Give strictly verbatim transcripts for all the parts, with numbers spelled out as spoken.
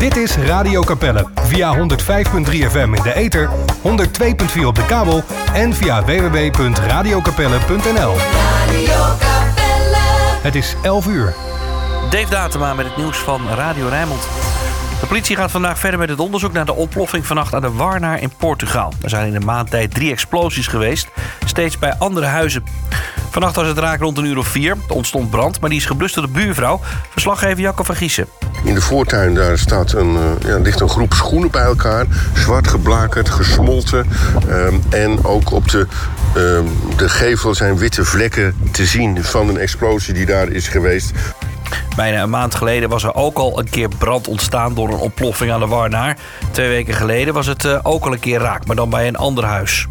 Dit is Radio Capelle via honderd vijf komma drie F M in de ether, honderd twee komma vier op de kabel en via w w w punt radio capelle punt n l. Radio Capelle. Het is elf uur. Dave Datema met het nieuws van Radio Rijnmond. De politie gaat vandaag verder met het onderzoek naar de ontploffing vannacht aan de Warnaar in Portugal. Er zijn in een maand tijd drie explosies geweest, steeds bij andere huizen. Vannacht was het raak rond een uur of vier. Er ontstond brand, maar die is geblust door de buurvrouw. Verslaggever Jacco van Giessen. In de voortuin daar staat een, ja, ligt een groep schoenen bij elkaar. Zwart geblakerd, gesmolten. Um, en ook op de, um, de gevel zijn witte vlekken te zien van een explosie die daar is geweest. Bijna een maand geleden was er ook al een keer brand ontstaan door een ontploffing aan de Warnaar. Twee weken geleden was het uh, ook al een keer raak, maar dan bij een ander huis.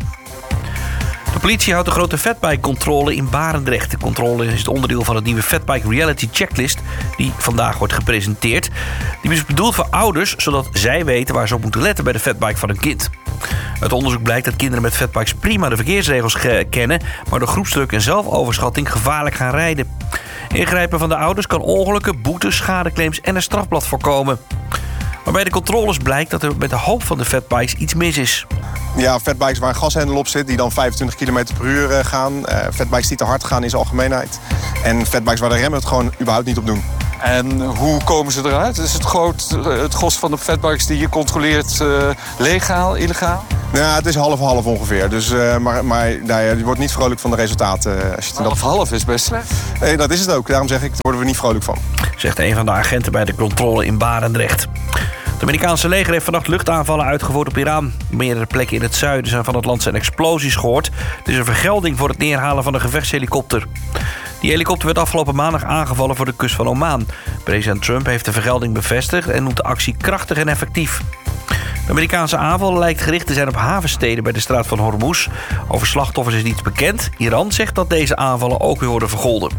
De politie houdt een grote fatbike-controle in Barendrecht. De controle is het onderdeel van het nieuwe Fatbike Reality Checklist die vandaag wordt gepresenteerd. Die is bedoeld voor ouders, zodat zij weten waar ze op moeten letten bij de fatbike van hun kind. Uit onderzoek blijkt dat kinderen met fatbikes prima de verkeersregels kennen, maar door groepsdruk en zelfoverschatting gevaarlijk gaan rijden. Ingrijpen van de ouders kan ongelukken, boetes, schadeclaims en een strafblad voorkomen. Maar bij de controles blijkt dat er met de hoop van de fatbikes iets mis is. Ja, fatbikes waar een gashendel op zit die dan vijfentwintig kilometer per uur gaan. Uh, fatbikes die te hard gaan in zijn algemeenheid. En fatbikes waar de remmen het gewoon überhaupt niet op doen. En hoe komen ze eruit? Is het groot, het gros van de fatbikes die je controleert uh, legaal, illegaal? Ja, het is half-half ongeveer. Dus, uh, maar maar nou ja, je wordt niet vrolijk van de resultaten. Uh, als je het half-half is best slecht. Nee, dat is het ook. Daarom zeg ik, daar worden we niet vrolijk van. Zegt een van de agenten bij de controle in Barendrecht. Het Amerikaanse leger heeft vannacht luchtaanvallen uitgevoerd op Iran. Op meerdere plekken in het zuiden zijn van het land zijn explosies gehoord. Het is een vergelding voor het neerhalen van een gevechtshelikopter. Die helikopter werd afgelopen maandag aangevallen voor de kust van Oman. President Trump heeft de vergelding bevestigd en noemt de actie krachtig en effectief. De Amerikaanse aanval lijkt gericht te zijn op havensteden bij de straat van Hormuz. Over slachtoffers is niets bekend. Iran zegt dat deze aanvallen ook weer worden vergolden.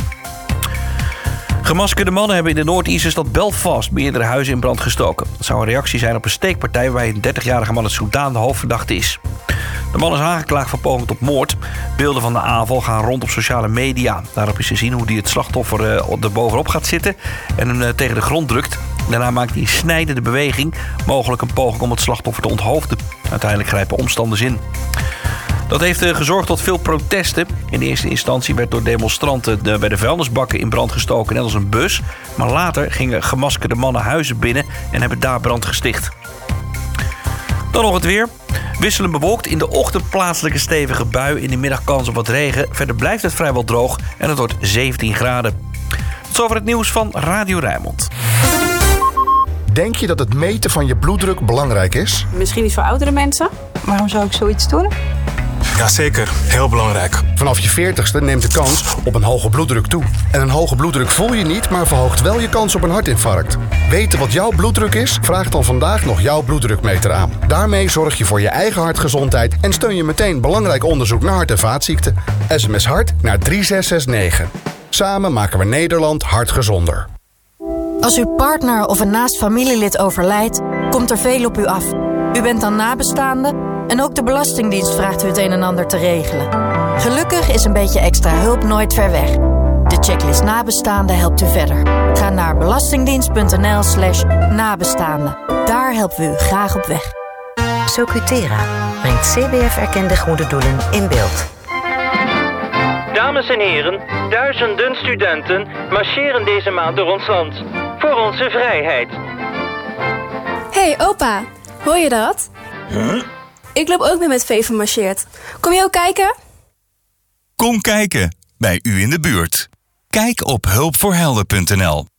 Gemaskerde mannen hebben in de Noord-Ierse stad Belfast meerdere huizen in brand gestoken. Dat zou een reactie zijn op een steekpartij waarbij een dertigjarige man uit Soedan de hoofdverdachte is. De man is aangeklaagd voor poging tot moord. Beelden van de aanval gaan rond op sociale media. Daarop is te zien hoe hij het slachtoffer uh, er bovenop gaat zitten en hem uh, tegen de grond drukt. Daarna maakt hij een snijdende beweging, mogelijk een poging om het slachtoffer te onthoofden. Uiteindelijk grijpen omstanders in. Dat heeft uh, gezorgd tot veel protesten. In de eerste instantie werd door demonstranten de, bij de vuilnisbakken in brand gestoken, net als een bus. Maar later gingen gemaskerde mannen huizen binnen en hebben daar brand gesticht. Dan nog het weer. Wisselend bewolkt, in de ochtend plaatselijke stevige bui, in de middag kans op wat regen. Verder blijft het vrijwel droog en het wordt zeventien graden. Tot zover het nieuws van Radio Rijnmond. Denk je dat het meten van je bloeddruk belangrijk is? Misschien niet voor oudere mensen. Waarom zou ik zoiets doen? Jazeker, heel belangrijk. Vanaf je veertigste neemt de kans op een hoge bloeddruk toe. En een hoge bloeddruk voel je niet, maar verhoogt wel je kans op een hartinfarct. Weten wat jouw bloeddruk is? Vraag dan vandaag nog jouw bloeddrukmeter aan. Daarmee zorg je voor je eigen hartgezondheid en steun je meteen belangrijk onderzoek naar hart- en vaatziekten. S M S hart naar drie zes zes negen. Samen maken we Nederland hartgezonder. Als uw partner of een naast familielid overlijdt, komt er veel op u af. U bent dan nabestaande en ook de Belastingdienst vraagt u het een en ander te regelen. Gelukkig is een beetje extra hulp nooit ver weg. De checklist nabestaande helpt u verder. Ga naar belastingdienst.nl slash nabestaande. Daar helpen we u graag op weg. Socutera brengt C B F-erkende goede doelen in beeld. Dames en heren, duizenden studenten marcheren deze maand door ons land. Voor onze vrijheid. Hey opa, hoor je dat? Huh? Ik loop ook mee met Veven marcheert. Kom je ook kijken? Kom kijken, bij u in de buurt. Kijk op hulpvoorhelden punt n l.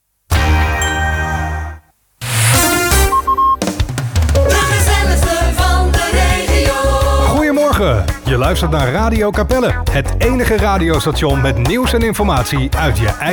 Goedemorgen, je luistert naar Radio Capelle. Het enige radiostation met nieuws en informatie uit je eigen